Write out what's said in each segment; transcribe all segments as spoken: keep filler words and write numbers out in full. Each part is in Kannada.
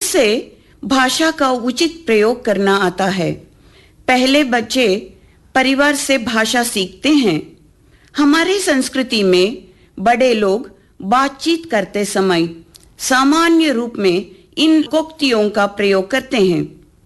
जिससे भाषा का उचित प्रयोग करना आता है। पहले बच्चे परिवार से भाषा सीखते हैं। हमारी संस्कृति में बड़े लोग बातचीत करते समय सामान्य रूप में इन लोकोक्तियों का प्रयोग करते हैं।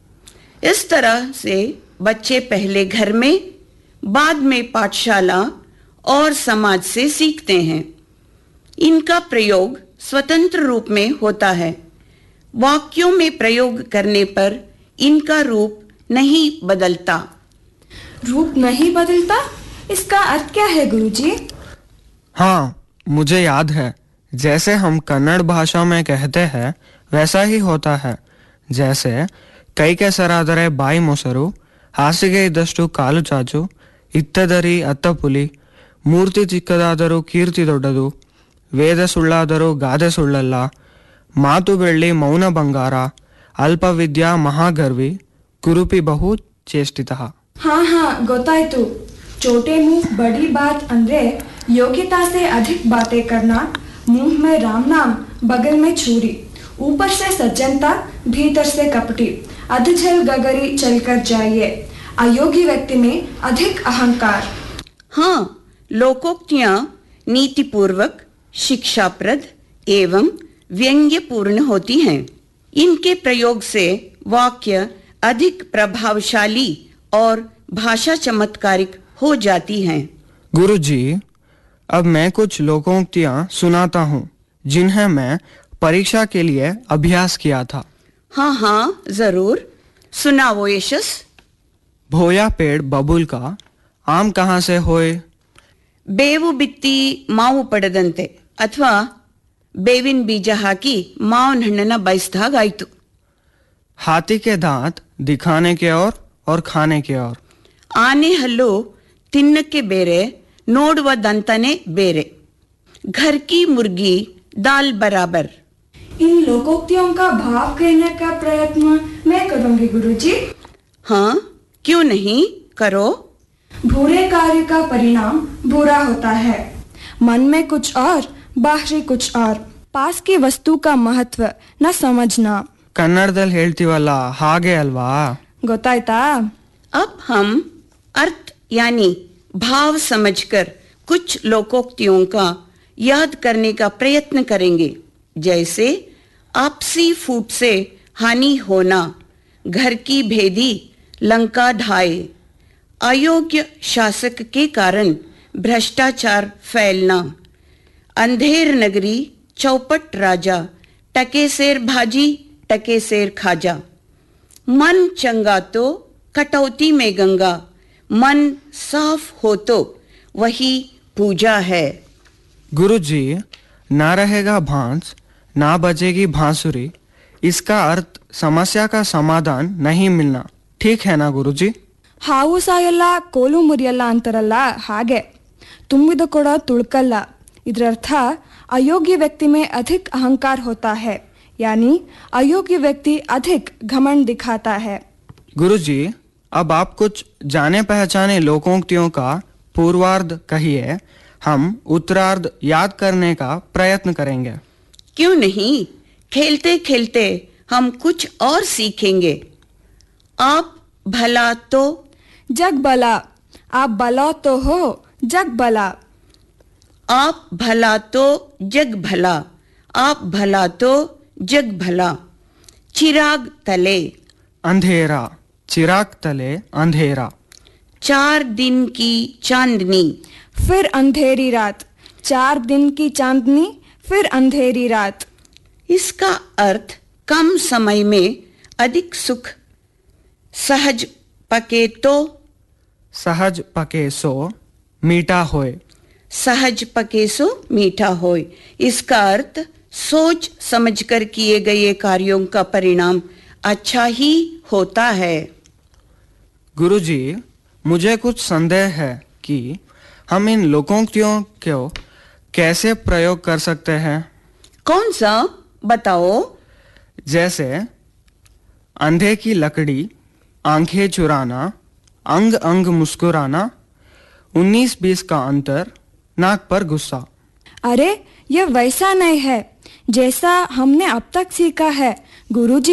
इस तरह से बच्चे पहले घर में, बाद में पाठशाला और समाज से सीखते हैं। इनका प्रयोग स्वतंत्र रूप में होता है। वाक्यों में प्रयोग करने पर इनका रूप नहीं बदलता। रूप नहीं बदलता? इसका अर्थ क्या है गुरुजी? हाँ, मुझे याद है। जैसे हम कन्नड़ भाषा में कहते हैं वैसा ही होता है। जैसे ಕೈ ಕೆಸರಾದರೆ ಬಾಯಿ ಮೊಸರು, ಹಾಸಿಗೆ ಇದ್ದಷ್ಟು ಕಾಲು ಚಾಚು, ಇತ್ತದರಿ ಅತ್ತ ಪುಲಿ, ಮೂರ್ತಿ ಚಿಕ್ಕದಾದರೂ ಕೀರ್ತಿ ದೊಡ್ಡದು, ವೇದ ಸುಳ್ಳಾದರೂ ಗಾದೆ ಸುಳ್ಳಲ್ಲ, ಮಾತು ಬೆಳ್ಳಿ ಮೌನ ಬಂಗಾರ, ಅಲ್ಪ ವಿದ್ಯಾ ಮಹಾಗರ್ವಿ, ಕುರುಪಿ ಬಹು ಚೇಷ್ಟಿತಃ. हाँ हाँ ಗೊತ್ತಾಯ್ತು. छोटे मुंह बड़ी बात ಅಂದ್ರೆ योग्यता से अधिक बातें करना, मुंह में राम नाम बगल में छुरी, ऊपर से सज्जनता भीतर से कपटी, अधजल गगरी चलकर जाइए, अयोग्य व्यक्ति में अधिक अहंकार. हाँ, लोकोक्तियाँ नीतिपूर्वक, शिक्षाप्रद एवं व्यंग्यपूर्ण होती हैं। इनके प्रयोग से वाक्य अधिक प्रभावशाली और भाषा चमत्कारिक हो जाती हैं। गुरुजी, अब मैं कुछ लोकोक्तियाँ सुनाता हूँ जिन्हें मैं परीक्षा के लिए अभ्यास किया था। हाँ हाँ जरूर, सुनाओ यशस। भोया पेड़ बबूल का, आम कहाँ से होए? ಬೇವು ಬಿತ್ತಿ ಮಾವು ಪಡೆದಂತೆ, ಅಥವಾ ಬೇವಿನ ಬೀಜ ಹಾಕಿ ಮಾವಿನ ಹಣ್ಣನ್ನ ಬಯಸಿದಾಗಾಯ್ತು. हाथी के दांत दिखाने के और और खाने के और. ಆನೆ ಹಲ್ಲು ತಿನ್ನಕ್ಕೆ ಬೇರೆ, ನೋಡುವ ದಂತನೇ ಬೇರೆ. घर की मुर्गी दाल बराबर. इन लोकोक्तियों का भाव कहने का प्रयत्न मैं करूंगी गुरुजी. हाँ, क्यों नहीं, करो. बुरे कार्य का परिणाम बुरा होता है. मन में कुछ और, बाहरी कुछ और. पास की वस्तु का महत्व न समझना. ಕನ್ನಡದಲ್ಲಿ ಹೇಳ್ತೀವಲ್ಲ ಹಾಗೆ ಅಲ್ವಾ? ಗೊತ್ತಾಯ್ತಾ? अब हम अर्थ यानी भाव समझकर कुछ लोकोक्तियों का याद करने का प्रयत्न करेंगे। जैसे आपसी फूट से हानि होना, घर की भेदी लंका ढाए, अयोग्य शासक के कारण भ्रष्टाचार फैलना, अंधेर नगरी चौपट राजा, टके सेर भाजी टके सेर खाजा, मन चंगा तो कटौती में गंगा, मन साफ हो तो वही पूजा है. गुरुजी, ना रहेगा भांस ना बजेगी भांसुरी, इसका अर्थ समस्या का समाधान नहीं मिलना. ठीक है ना गुरुजी? ಹಾವು ಸಾಯಲ್ಲ ಕೋಲು ಮುರಿಯಲ್ಲ ಅಂತಾರಲ್ಲ ಹಾಗೆ. ತುಂಬಿದ ಕೊಡ ತುಳ್ಕಲ್ಲ. ಇದರರ್ಥ अयोग्य व्यक्ति में अधिक अहंकार होता है, यानी अयोग्य व्यक्ति अधिक घमंड दिखाता है. गुरुजी, अब आप कुछ जाने पहचाने लोकोक्तियों का पूर्वार्ध कहिए, हम उत्तरार्ध याद करने का प्रयत्न करेंगे. क्यों नहीं, खेलते खेलते हम कुछ और सीखेंगे. आप भला तो जग भला, आप भला तो हो जग भला. आप भला तो जग भला, आप भला तो जग भला. चिराग तले अंधेरा, चिराग तले अंधेरा. चार दिन की चांदनी फिर अंधेरी रात. चार दिन की चांदनी फिर अंधेरी रात. इसका अर्थ कम समय में अधिक सुख. सहज पके तो सहज पके सो मीठा होए. सहज पके सो मीठा होए. इसका अर्थ सोच समझकर किए गए कार्यों का परिणाम अच्छा ही होता है. गुरुजी, मुझे कुछ संदेह है कि हम इन लोकोक्तियों को कैसे प्रयोग कर सकते हैं. कौन सा बताओ. जैसे अंधे की लकड़ी, आंखें चुराना, अंग अंग मुस्कुराना, उन्नीस बीस का अंतर, नाक पर गुस्सा. अरे यह वैसा नहीं है जैसा हमने अब तक सीखा है गुरुजी.